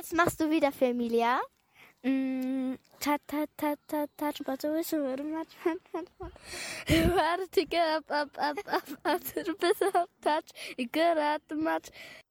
was machst du wieder für Emilia? Touch, but always so much. You wanted to get up, to the best of touch. You good at the match.